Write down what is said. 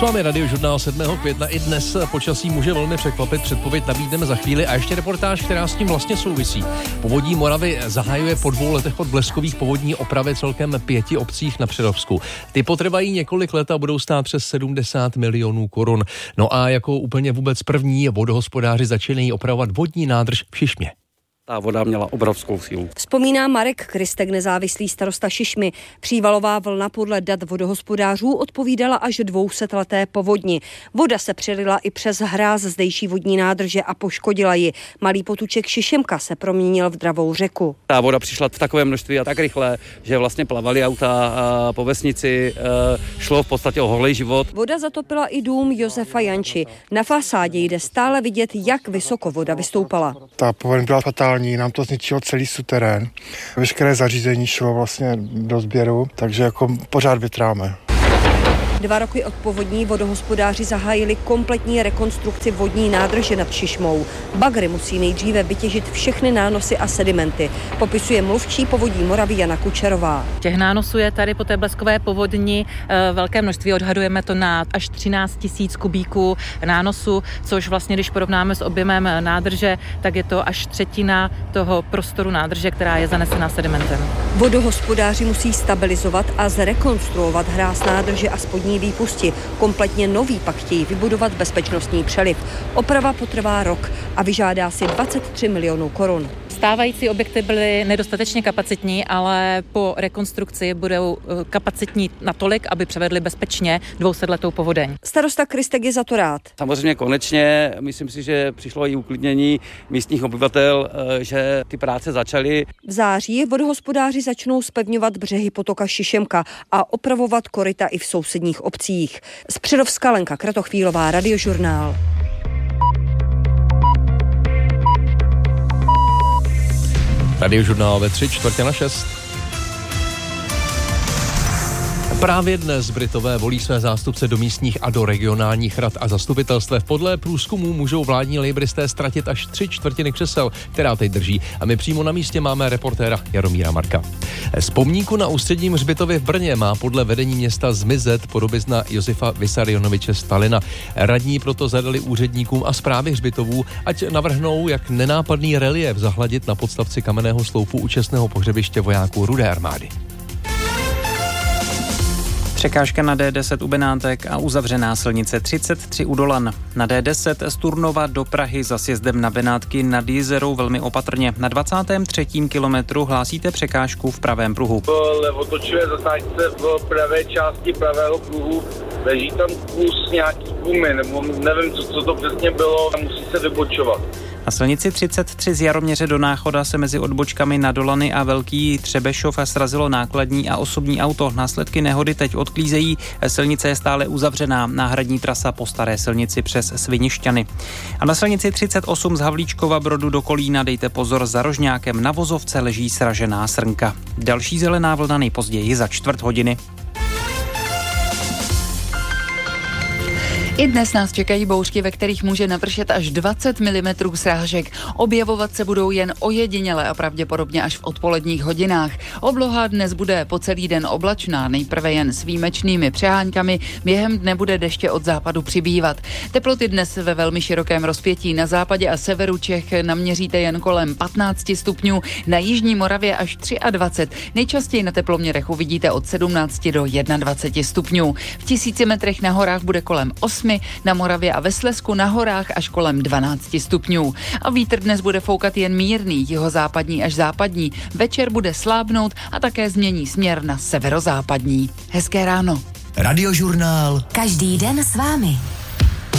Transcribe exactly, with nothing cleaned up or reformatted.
S vámi Radiožurnál sedmého května. I dnes počasí může velmi překvapit. Předpověď nabídneme za chvíli a ještě reportáž, která s tím vlastně souvisí. Povodí Moravy zahajuje po dvou letech od bleskových povodní opravy celkem pěti obcích na Přerovsku. Ty potrvají několik let a budou stát přes sedmdesát milionů korun. No a jako úplně vůbec první vodohospodáři začínají opravovat vodní nádrž v Šišmě. Ta voda měla obrovskou sílu. Vzpomíná Marek Kristek, nezávislý starosta Šišmy. Přívalová vlna podle dat vodohospodářů odpovídala až dvousetleté povodni. Voda se přelila i přes hráz zdejší vodní nádrže a poškodila ji. Malý potůček Šišemka se proměnil v dravou řeku. Ta voda přišla v takové množství a tak rychle, že vlastně plavaly auta po vesnici, šlo v podstatě o holý život. Voda zatopila i dům Josefa Janči. Na fasádě jde stále vidět, jak vysoko voda vystoupala. Ta povodeň byla fatální. Nám to zničilo celý suterén. Veškeré zařízení šlo vlastně do sběru, takže jako pořád větráme. Dva roky od povodní vodohospodáři zahájili kompletní rekonstrukci vodní nádrže nad Šišmou. Bagry musí nejdříve vytěžit všechny nánosy a sedimenty, popisuje mluvčí Povodí Moravy Jana Kučerová. Těch nánosů je tady po té bleskové povodni e, velké množství, odhadujeme to na až třináct tisíc kubíků nánosu, což vlastně, když porovnáme s objemem nádrže, tak je to až třetina toho prostoru nádrže, která je zanesena sedimentem. Vodohospodáři musí stabilizovat a zrekonstruovat hráz nádrže a spodní výpusti. Kompletně nový pak chtějí vybudovat bezpečnostní přeliv. Oprava potrvá rok a vyžádá si dvacet tři milionů korun. Stávající objekty byly nedostatečně kapacitní, ale po rekonstrukci budou kapacitní natolik, aby převedli bezpečně dvousetletou povodeň. Starosta Kristek je za to rád. Samozřejmě konečně, myslím si, že přišlo i uklidnění místních obyvatel, že ty práce začaly. V září vodohospodáři začnou zpevňovat břehy potoka Šišemka a opravovat koryta i v sousedních obcích. Z Přerovska Lenka Kratochvílová, Radiožurnál. Radiožurnál ve tři čtvrtě na šest. Právě dnes Britové volí své zástupce do místních a do regionálních rad a zastupitelstev. Podle průzkumů můžou vládní lejbristé ztratit až tři čtvrtiny křesel, která teď drží. A my přímo na místě máme reportéra Jaromíra Marka. Z pomníku na Ústředním hřbitově v Brně má podle vedení města zmizet podobizna Josefa Vissarionoviče Stalina. Radní proto zadali úředníkům a správě hřbitovů, ať navrhnou, jak nenápadný relief zahladit na podstavci kamenného sloupu účestného pohřebiště vojáků Rudé armády. Překážka na D deset u Benátek a uzavřená silnice třicet tři u Dolan. Na D deset z Turnova do Prahy za sjezdem na Benátky nad Jizerou velmi opatrně. Na dvacátém třetím kilometru hlásíte překážku v pravém pruhu. Po levotočivé zatáčce v pravé části pravého pruhu leží tam kus nějaký gumy, nebo nevím, co, co to přesně bylo, a musí se vybočovat. Na silnici třicet tři z Jaroměře do Náchoda se mezi odbočkami na Dolany a Velký Třebešov srazilo nákladní a osobní auto. Následky nehody teď odklízejí. Silnice je stále uzavřená. Náhradní trasa po staré silnici přes Svinišťany. A na silnici třicet osm z Havlíčkova Brodu do Kolína dejte pozor, za Rožňákem na vozovce leží sražená srnka. Další zelená vlna nejpozději za čtvrt hodiny. I dnes nás čekají bouřky, ve kterých může napršet až dvacet milimetrů srážek. Objevovat se budou jen ojediněle a pravděpodobně až v odpoledních hodinách. Obloha dnes bude po celý den oblačná, nejprve jen s výjimečnými přeháňkami, během dne bude deště od západu přibývat. Teploty dnes ve velmi širokém rozpětí, na západě a severu Čech naměříte jen kolem patnáct stupňů, na jižní Moravě až dvacet tři. Nejčastěji na teploměrech uvidíte od sedmnáct do dvacet jedna stupňů. V tisíci metrech na horách bude kolem osmi, na Moravě a ve Slezsku na horách až kolem dvanáct stupňů. A vítr dnes bude foukat jen mírný, jihozápadní až západní. Večer bude slábnout a také změní směr na severozápadní. Hezké ráno. Radiožurnál. Každý den s vámi.